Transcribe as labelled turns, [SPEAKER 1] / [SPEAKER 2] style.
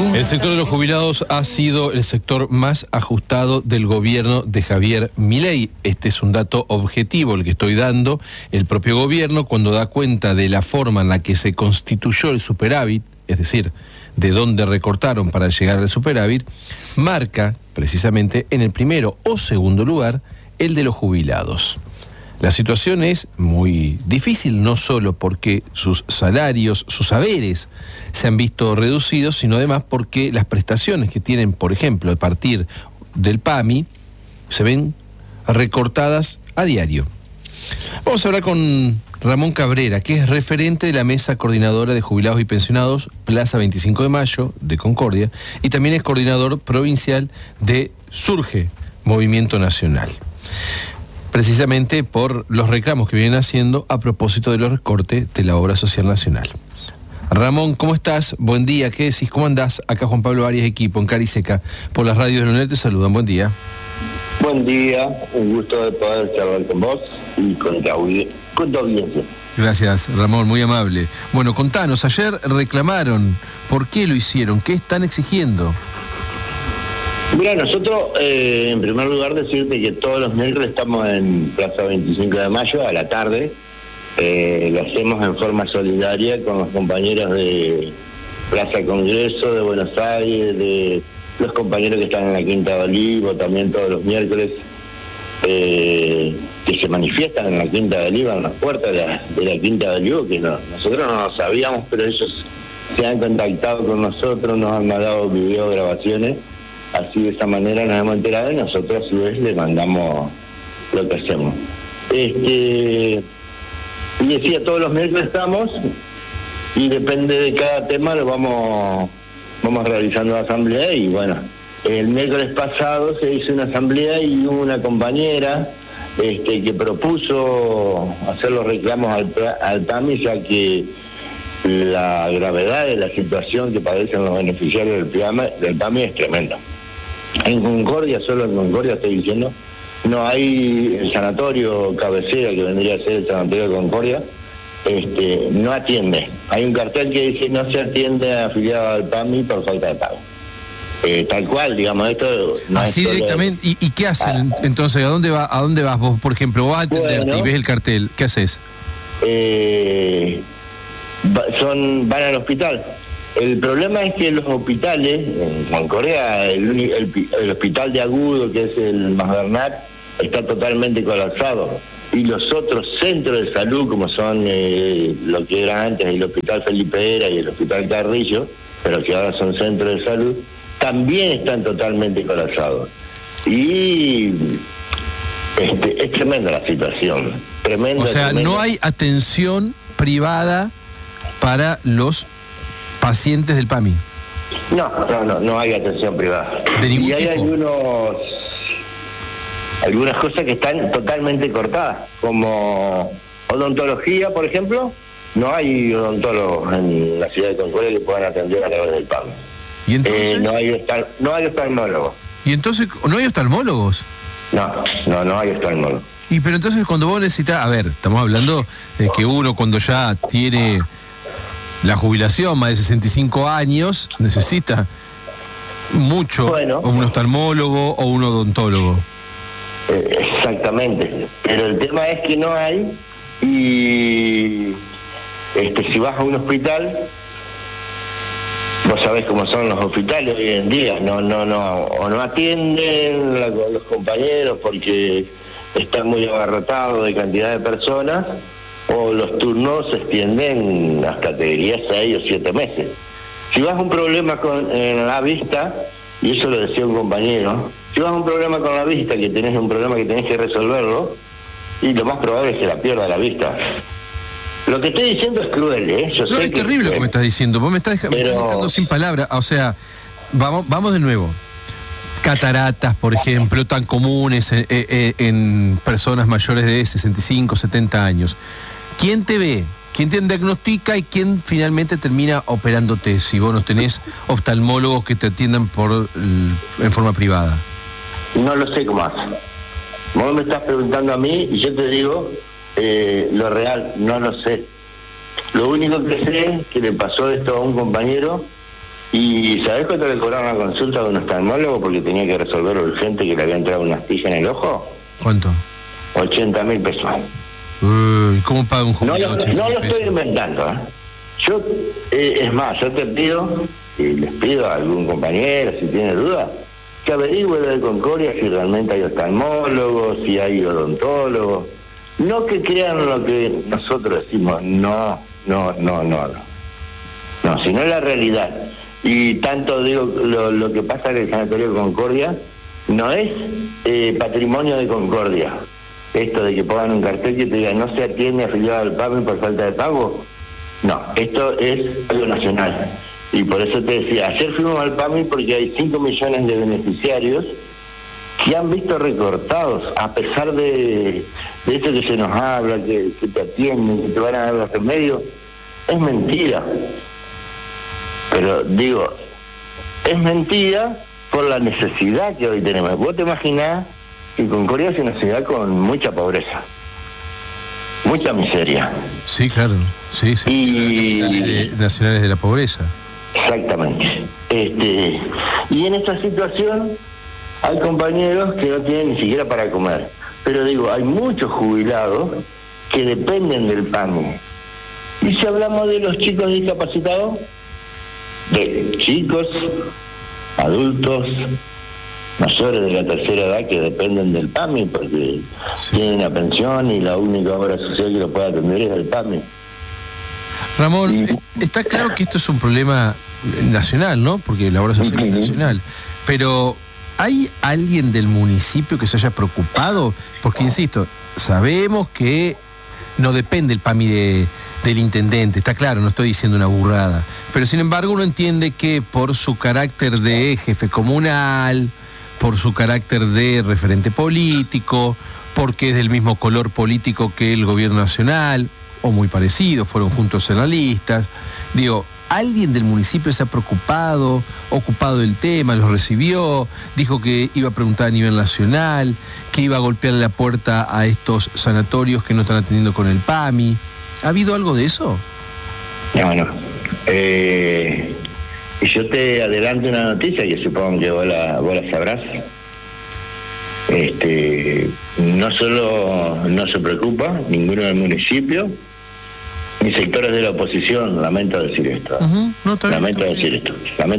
[SPEAKER 1] El sector de los jubilados ha sido el sector más ajustado del gobierno de Javier Milei. Este es un dato objetivo, el que estoy dando. El propio gobierno, cuando da cuenta de la forma en la que se constituyó el superávit, es decir, de dónde recortaron para llegar al superávit, marca precisamente en el primero o segundo lugar el de los jubilados. La situación es muy difícil, no solo porque sus salarios, sus saberes se han visto reducidos, sino además porque las prestaciones que tienen, por ejemplo, a partir del PAMI, se ven recortadas a diario. Vamos a hablar con Ramón Cabrera, que es referente de la Mesa Coordinadora de Jubilados y Pensionados, Plaza 25 de Mayo, de Concordia, y también es coordinador provincial de Surge, Movimiento Nacional. Precisamente por los reclamos que vienen haciendo a propósito de los recortes de la obra social nacional. Ramón, ¿cómo estás? Buen día, ¿qué decís? ¿Cómo andás? Acá Juan Pablo Arias, equipo en Cariseca, por las radios de la UNED te saludan, buen día.
[SPEAKER 2] Buen día, un gusto de poder charlar con vos y con tu audiencia.
[SPEAKER 1] Gracias, Ramón, muy amable. Bueno, contanos, ayer reclamaron, ¿por qué lo hicieron? ¿Qué están exigiendo?
[SPEAKER 2] Mira, nosotros, en primer lugar, decirte que todos los miércoles estamos en Plaza 25 de Mayo a la tarde. Lo hacemos en forma solidaria con los compañeros de Plaza Congreso, de Buenos Aires, de los compañeros que están en la Quinta de Olivo, también todos los miércoles, que se manifiestan en la Quinta de Olivo, en las puertas de la Quinta de Olivo, que nosotros no lo sabíamos, pero ellos se han contactado con nosotros, nos han mandado videograbaciones. Así de esa manera nos hemos enterado y nosotros a su vez le mandamos lo que hacemos. Y decía, todos los miércoles estamos y depende de cada tema lo vamos realizando la asamblea. Y bueno, el miércoles pasado se hizo una asamblea y hubo una compañera que propuso hacer los reclamos al PAMI, ya que la gravedad de la situación que padecen los beneficiarios del PAMI es tremenda. En Concordia, solo en Concordia estoy diciendo, no hay el sanatorio cabecera, que vendría a ser el sanatorio de Concordia, no atiende. Hay un cartel que dice no se atiende afiliado al PAMI por falta de pago. Tal cual, digamos, esto... No
[SPEAKER 1] así directamente, ¿y qué hacen entonces? ¿A dónde vas vos, por ejemplo? Vos vas a atenderte y ves el cartel, ¿qué haces?
[SPEAKER 2] Van al hospital. El problema es que los hospitales, en Corea, el hospital de Agudo, que es el Masbernat, está totalmente colapsado. Y los otros centros de salud, como son lo que era antes el Hospital Felipe Era y el Hospital Carrillo, pero que ahora son centros de salud, también están totalmente colapsados. Y es tremenda la situación. Tremenda. O sea,
[SPEAKER 1] tremenda. No hay atención privada para los pacientes del PAMI.
[SPEAKER 2] No hay atención privada.
[SPEAKER 1] ¿De ningún
[SPEAKER 2] y hay
[SPEAKER 1] tipo?
[SPEAKER 2] Algunas cosas que están totalmente cortadas, como odontología, por ejemplo. No hay odontólogos en la ciudad de Concordia que puedan atender a través del PAMI.
[SPEAKER 1] ¿Y entonces?
[SPEAKER 2] No hay oftalmólogos.
[SPEAKER 1] ¿Y entonces no hay oftalmólogos?
[SPEAKER 2] No hay oftalmólogos.
[SPEAKER 1] Y pero entonces cuando vos necesitas, a ver, estamos hablando de que uno cuando ya tiene la jubilación, más de 65 años, necesita mucho, o un oftalmólogo o un odontólogo.
[SPEAKER 2] Exactamente, pero el tema es que no hay, y si vas a un hospital, vos sabés cómo son los hospitales hoy en día, o no atienden los compañeros porque están muy abarrotados de cantidad de personas, o los turnos se extienden hasta, te diría, 6 o 7 meses. Si vas a un problema en la vista, y eso lo decía un compañero, si vas a un problema con la vista, que tenés un problema que tenés que resolverlo, y lo más probable es que la pierda la vista. Lo que estoy diciendo es cruel, Yo sé
[SPEAKER 1] es terrible lo que me estás diciendo, vos me estás dejando sin palabras. O sea, vamos de nuevo. Cataratas, por ejemplo, tan comunes en personas mayores de 65, 70 años. ¿Quién te ve? ¿Quién te diagnostica y quién finalmente termina operándote si vos no tenés oftalmólogos que te atiendan en forma privada?
[SPEAKER 2] No lo sé cómo hacen. Vos me estás preguntando a mí y yo te digo lo real, no lo sé. Lo único que sé es que le pasó esto a un compañero ¿Y sabés cuánto le cobraron la consulta de un oftalmólogo porque tenía que resolver urgente que le había entrado una astilla en el ojo?
[SPEAKER 1] ¿Cuánto?
[SPEAKER 2] 80.000 pesos.
[SPEAKER 1] ¿Cómo paga un jubilado?
[SPEAKER 2] No lo estoy inventando, ¿eh? Yo, es más, yo te pido, y les pido a algún compañero, si tiene duda, que averigüe de Concordia si realmente hay oftalmólogos, si hay odontólogos. No que crean lo que nosotros decimos, no, sino la realidad. Y tanto digo, lo que pasa en el Sanatorio de Concordia no es patrimonio de Concordia. Esto de que pongan un cartel que te diga no se atiende afiliado al PAMI por falta de pago. No, esto es algo nacional. Y por eso te decía, ayer fuimos al PAMI porque hay 5 millones de beneficiarios que han visto recortados, a pesar de eso que se nos habla, que te atienden, que te van a dar los remedios. Es mentira. Pero digo, es mentira por la necesidad que hoy tenemos. Vos te imaginás que Concordia es una ciudad con mucha pobreza, mucha miseria.
[SPEAKER 1] Sí, claro. Sí. Y nacionales de la pobreza.
[SPEAKER 2] Exactamente. Y en esta situación hay compañeros que no tienen ni siquiera para comer. Pero digo, hay muchos jubilados que dependen del PAMI. Y si hablamos de los chicos discapacitados, de chicos, adultos, mayores de la tercera edad que dependen del PAMI porque tienen una pensión y la única obra social que lo puede atender es el PAMI.
[SPEAKER 1] Ramón, está claro que esto es un problema nacional, ¿no? Porque la obra social es nacional. Pero, ¿hay alguien del municipio que se haya preocupado? Porque, insisto, sabemos que no depende el PAMI del intendente, está claro, no estoy diciendo una burrada. Pero, sin embargo, uno entiende que por su carácter de jefe comunal, por su carácter de referente político, porque es del mismo color político que el gobierno nacional, o muy parecido, fueron juntos en las listas. Digo, ¿alguien del municipio se ha preocupado, ocupado del tema, lo recibió, dijo que iba a preguntar a nivel nacional, que iba a golpear la puerta a estos sanatorios que no están atendiendo con el PAMI? ¿Ha habido algo de eso?
[SPEAKER 2] No. Y yo te adelanto una noticia que supongo que vos la sabrás. No solo no se preocupa ninguno del municipio, ni sectores de la oposición, lamento decir esto.
[SPEAKER 1] No,
[SPEAKER 2] lamento decir esto.